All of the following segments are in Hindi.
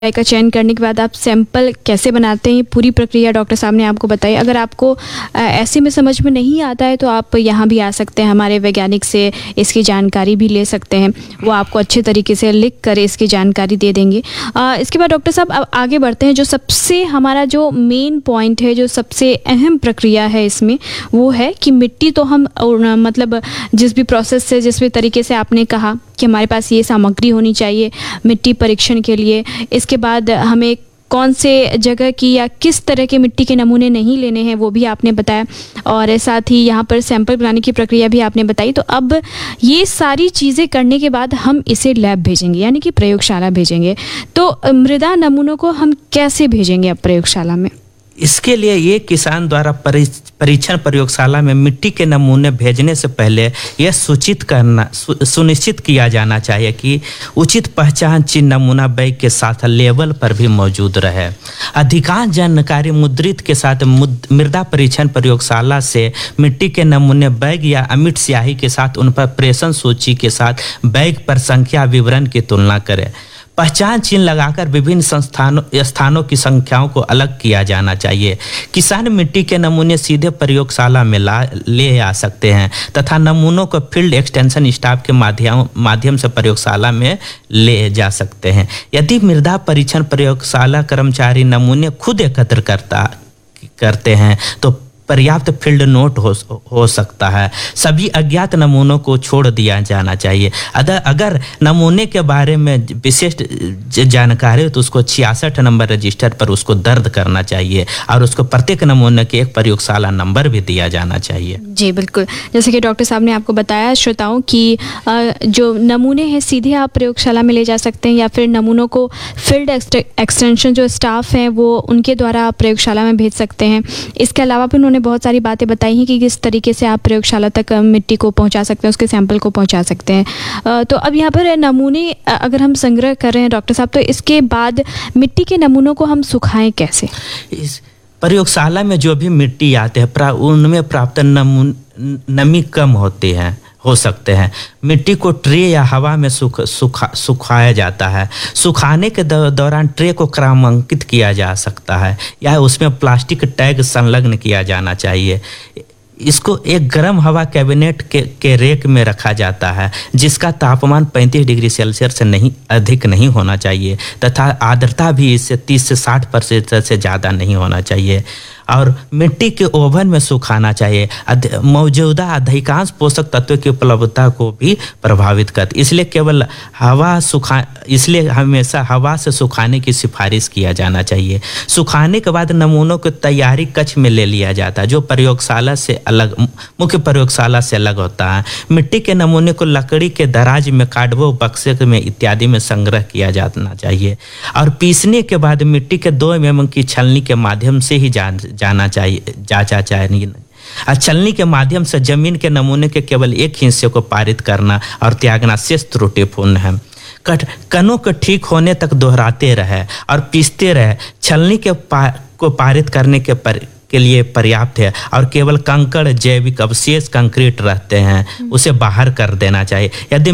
का चयन करने के बाद आप सैंपल कैसे बनाते हैं, पूरी प्रक्रिया डॉक्टर साहब ने आपको बताई। अगर आपको ऐसे में समझ में नहीं आता है तो आप यहाँ भी आ सकते हैं, हमारे वैज्ञानिक से इसकी जानकारी भी ले सकते हैं, वो आपको अच्छे तरीके से लिख कर इसकी जानकारी दे देंगे। इसके बाद डॉक्टर साहब अब आगे बढ़ते हैं। जो सबसे हमारा जो मेन पॉइंट है, जो सबसे अहम प्रक्रिया है इसमें, वो है कि मिट्टी तो हम मतलब जिस भी प्रोसेस से, जिस भी तरीके से आपने कहा कि हमारे पास ये सामग्री होनी चाहिए मिट्टी परीक्षण के लिए। इसके बाद हमें कौन से जगह की या किस तरह के मिट्टी के नमूने नहीं लेने हैं वो भी आपने बताया, और साथ ही यहाँ पर सैंपल बनाने की प्रक्रिया भी आपने बताई। तो अब ये सारी चीज़ें करने के बाद हम इसे लैब भेजेंगे, यानी कि प्रयोगशाला भेजेंगे। तो मृदा नमूनों को हम कैसे भेजेंगे अब प्रयोगशाला में? इसके लिए ये किसान द्वारा परीक्षण प्रयोगशाला में मिट्टी के नमूने भेजने से पहले यह सुनिश्चित किया जाना चाहिए कि उचित पहचान चिन्ह नमूना बैग के साथ लेबल पर भी मौजूद रहे। अधिकांश जानकारी मुद्रित के साथ मृदा परीक्षण प्रयोगशाला से मिट्टी के नमूने बैग या अमिट स्याही के साथ उन पर प्रेषण सूची के साथ बैग पर संख्या विवरण की तुलना करें। पहचान चिन्ह लगाकर विभिन्न स्थानों की संख्याओं को अलग किया जाना चाहिए। किसान मिट्टी के नमूने सीधे प्रयोगशाला में ले आ सकते हैं तथा नमूनों को फील्ड एक्सटेंशन स्टाफ के माध्यम से प्रयोगशाला में ले जा सकते हैं। यदि मृदा परीक्षण प्रयोगशाला कर्मचारी नमूने खुद एकत्र करते हैं तो पर्याप्त फील्ड नोट हो सकता है। सभी अज्ञात नमूनों को छोड़ दिया जाना चाहिए। अगर नमूने के बारे में विशिष्ट जानकारी हो तो उसको 66 नंबर रजिस्टर पर उसको दर्ज करना चाहिए और उसको प्रत्येक नमूने के एक प्रयोगशाला नंबर भी दिया जाना चाहिए। जी बिल्कुल, जैसे कि डॉक्टर साहब ने आपको बताया श्रोताओं कि जो नमूने हैं सीधे आप प्रयोगशाला में ले जा सकते हैं, या फिर नमूनों को फील्ड एक्सटेंशन जो स्टाफ हैं वो उनके द्वारा आप प्रयोगशाला में भेज सकते हैं। इसके अलावा भी उन्होंने बहुत सारी बातें बताई हैं कि किस तरीके से आप प्रयोगशाला तक मिट्टी को पहुंचा सकते हैं, उसके सैंपल को पहुंचा सकते हैं। तो अब यहाँ पर नमूने अगर हम संग्रह कर रहे हैं डॉक्टर साहब, तो इसके बाद मिट्टी के नमूनों को हम सुखाएं कैसे? इस प्रयोगशाला में जो भी मिट्टी आते हैं उनमें प्राप्त नमी कम हो सकते हैं। मिट्टी को ट्रे या हवा में सुखाया जाता है। सुखाने के दौरान ट्रे को क्रमांकित किया जा सकता है या उसमें प्लास्टिक टैग संलग्न किया जाना चाहिए। इसको एक गर्म हवा कैबिनेट के रेक में रखा जाता है जिसका तापमान 35 डिग्री सेल्सियस से अधिक नहीं होना चाहिए तथा आर्द्रता भी इससे 30 से 60% से ज़्यादा नहीं होना चाहिए। और मिट्टी के ओवन में सुखाना चाहिए। मौजूदा अधिकांश पोषक तत्वों की उपलब्धता को भी प्रभावित करती, इसलिए हमेशा हवा से सुखाने की सिफारिश किया जाना चाहिए। सुखाने के बाद नमूनों को तैयारी कक्ष में ले लिया जाता है जो मुख्य प्रयोगशाला से अलग होता है। मिट्टी के नमूने को लकड़ी के दराज में, कार्डबोर्ड बक्से में इत्यादि में संग्रह किया जाना चाहिए और पीसने के बाद मिट्टी के 2 mm की छलनी के माध्यम से ही जांचा चाहिए। छलनी के माध्यम से जमीन के नमूने के केवल एक हिस्से को पारित करना और त्यागना शेष त्रुटिपूर्ण है। कणों को ठीक होने तक दोहराते रहे और पीसते रहे। छलनी को पारित करने के लिए पर्याप्त है और केवल कंकड़, जैविक अवशेष, कंक्रीट रहते हैं उसे बाहर कर देना चाहिए। यदि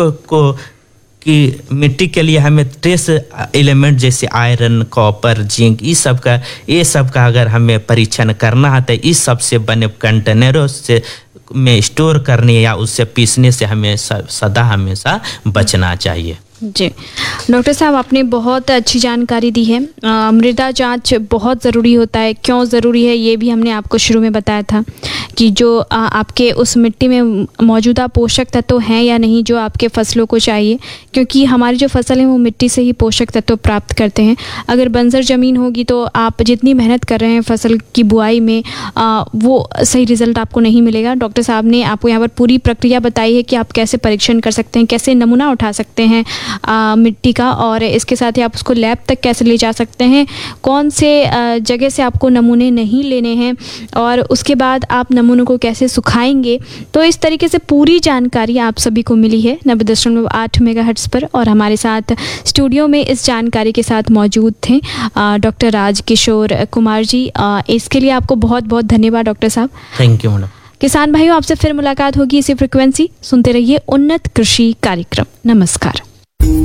मिट्टी के लिए हमें ट्रेस एलिमेंट जैसे आयरन, कॉपर, जिंक ये सब का अगर हमें परीक्षण करना है तो इस सब से बने कंटेनरों से में स्टोर करने या उससे पीसने से हमें हमेशा बचना चाहिए। जी डॉक्टर साहब, आपने बहुत अच्छी जानकारी दी है। मृदा जांच बहुत ज़रूरी होता है। क्यों ज़रूरी है ये भी हमने आपको शुरू में बताया था कि जो आपके उस मिट्टी में मौजूदा पोषक तत्व हैं या नहीं जो आपके फसलों को चाहिए, क्योंकि हमारी जो फसल है वो मिट्टी से ही पोषक तत्व प्राप्त करते हैं। अगर बंजर ज़मीन होगी तो आप जितनी मेहनत कर रहे हैं फसल की बुआई में वो सही रिज़ल्ट आपको नहीं मिलेगा। डॉक्टर साहब ने आपको यहाँ पर पूरी प्रक्रिया बताई है कि आप कैसे परीक्षण कर सकते हैं, कैसे नमूना उठा सकते हैं मिट्टी का, और इसके साथ ही आप उसको लैब तक कैसे ले जा सकते हैं, कौन से जगह से आपको नमूने नहीं लेने हैं, और उसके बाद आप नमूनों को कैसे सुखाएंगे। तो इस तरीके से पूरी जानकारी आप सभी को मिली है 90.8 मेगाहर्ट्ज़ पर, और हमारे साथ स्टूडियो में इस जानकारी के साथ मौजूद थे डॉक्टर राजकिशोर कुमार जी। इसके लिए आपको बहुत बहुत धन्यवाद डॉक्टर साहब। Thank you madam. किसान भाइयों, आपसे फिर मुलाकात होगी इसी फ्रिक्वेंसी। सुनते रहिए उन्नत कृषि कार्यक्रम। नमस्कार।